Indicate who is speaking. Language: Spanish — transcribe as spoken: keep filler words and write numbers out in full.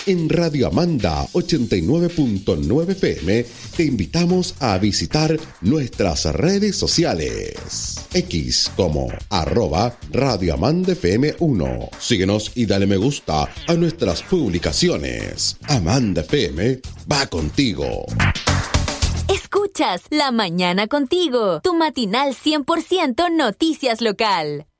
Speaker 1: En Radio Amanda ochenta y nueve punto nueve F M te invitamos a visitar nuestras redes sociales. X como arroba Radio Amanda F M uno. Síguenos y dale me gusta a nuestras publicaciones. Amanda F M va contigo.
Speaker 2: Escuchas La Mañana Contigo, tu matinal cien por ciento noticias local.